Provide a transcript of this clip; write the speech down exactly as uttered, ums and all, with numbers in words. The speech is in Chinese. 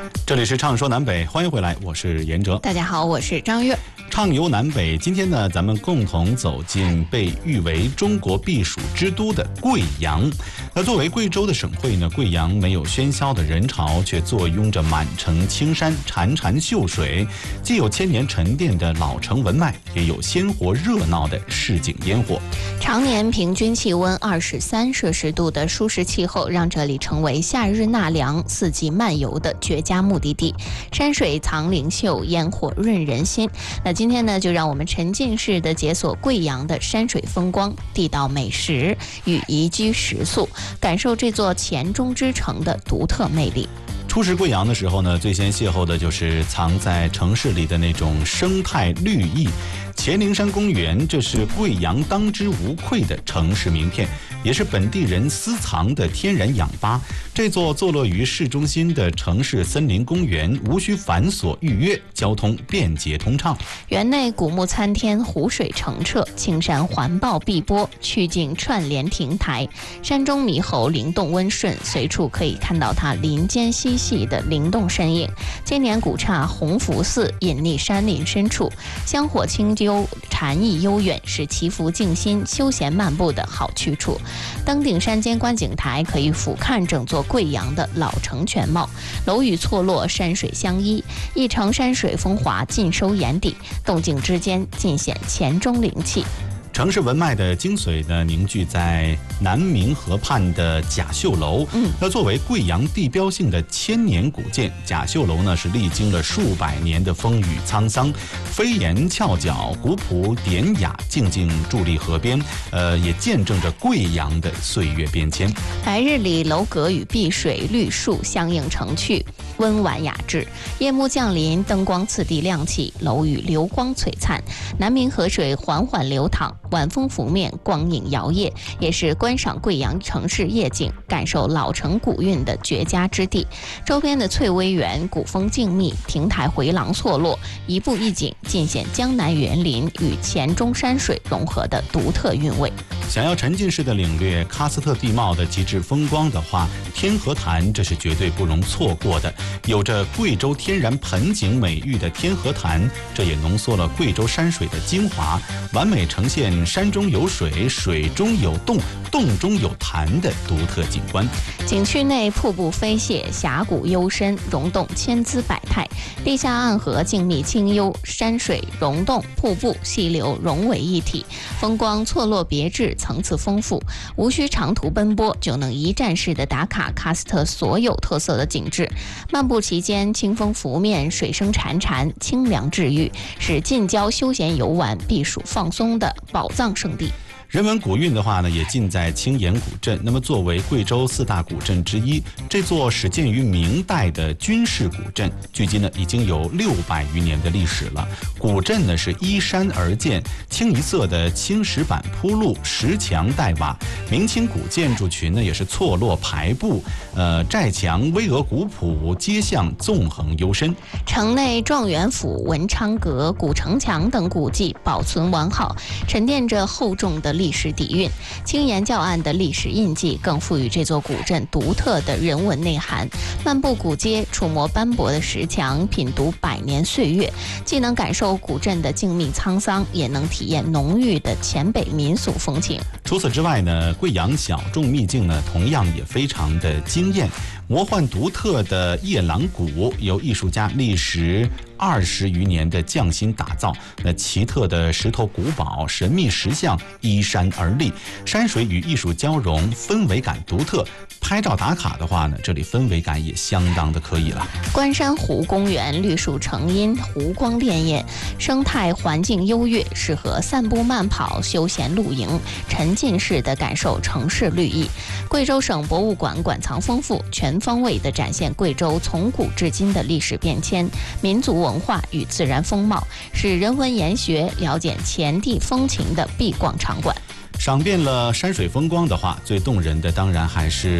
这里是畅说南北，欢迎回来，我是严哲。 大家好，我是张悦。 畅游南北，今天呢，咱们共同走进被誉为中国避暑之都的贵阳。那作为贵州的省会呢，贵阳没有喧嚣的人潮，却坐拥着满城青山、潺潺秀水，既有千年沉淀的老城文脉，也有鲜活热闹的市井烟火。 常年平均气温二十三摄氏度的舒适气候，让这里成为夏日纳凉、四季漫游的绝佳目的地。山水藏灵秀，烟火润人心。那今天呢，就让我们沉浸式的解锁贵阳的山水风光、地道美食与宜居食宿，感受这座黔中之城的独特魅力。 初识贵阳的时候呢，最先邂逅的就是藏在城市里的那种生态绿意。黔灵山公园，这是贵阳当之无愧的城市名片，也是本地人私藏的天然氧吧。这座坐落于市中心的城市森林公园，无需繁琐预约，交通便捷通畅。 园内古木参天，湖水澄澈，青山环抱碧波，曲径串联亭台，山中猕猴灵动温顺，随处可以看到它林间嬉戏的灵动身影。千年古刹弘福寺隐匿山林深处，香火清幽，禅意悠远，是祈福静心、休闲漫步的好去处。登顶山间观景台，可以俯瞰整座贵阳的老城全貌，楼宇错落，山水相依，一城山水风华尽收眼底，动静之间尽显黔中灵气。 城市文脉的精髓呢，凝聚在南明河畔的甲秀楼。嗯，那作为贵阳地标性的千年古建，甲秀楼呢是历经了数百年的风雨沧桑，飞檐翘角，古朴典雅，静静伫立河边，呃，也见证着贵阳的岁月变迁。 白日里，楼阁与碧水绿树相映成趣，温婉雅致。夜幕降临，灯光次第亮起，楼宇流光璀璨，南明河水缓缓流淌，晚风拂面，光影摇曳，也是观赏贵阳城市夜景、感受老城古韵的绝佳之地。周边的翠微园古风静谧，亭台回廊错落，一步一景，尽显江南园林与黔中山水融合的独特韵味。 想要沉浸式的领略喀斯特地貌的极致风光的话，天河潭这是绝对不容错过的。有着贵州天然盆景美誉的天河潭，这也浓缩了贵州山水的精华，完美呈现山中有水，水中有洞，洞中有潭的独特景观。 景区内瀑布飞泻，峡谷幽深，溶洞千姿百态，地下暗河静谧清幽，山水、溶洞、瀑布、溪流融为一体，风光错落别致，层次丰富，无需长途奔波就能一站式的打卡喀斯特所有特色的景致。漫步期间，清风拂面，水声潺潺，清凉治愈，是近郊休闲游玩、避暑放松的宝藏圣地。 人文古韵的话呢，也尽在青岩古镇。那么作为贵州四大古镇之一，这座始建于明代的军事古镇，距今呢已经有六百余年的历史了。古镇呢是依山而建，清一色的青石板铺路，石墙带瓦，明清古建筑群呢也是错落排布，呃，寨墙巍峨古朴，街巷纵横幽深。 城内状元府、文昌阁、古城墙等古迹保存完好，沉淀着厚重的历史底蕴，青岩教案的历史印记更赋予这座古镇独特的人文内涵。漫步古街，触摸斑驳的石墙，品读百年岁月，既能感受古镇的静谧沧桑，也能体验浓郁的黔北民俗风情。 除此之外呢，贵阳小众秘境呢，同样也非常的惊艳。魔幻独特的夜郎谷，由艺术家历时二十余年的匠心打造，那奇特的石头古堡、神秘石像依山而立，山水与艺术交融，氛围感独特。拍照打卡的话呢，这里氛围感也相当的可以了。 关山湖公园绿树成荫，湖光潋滟，生态环境优越，适合散步慢跑、休闲露营，沉浸式的感受城市绿意。贵州省博物馆馆藏丰富，全方位地展现贵州从古至今的历史变迁、民族文化与自然风貌，是人文研学、了解黔地风情的必逛场馆。 赏遍了山水风光的话，最动人的当然还是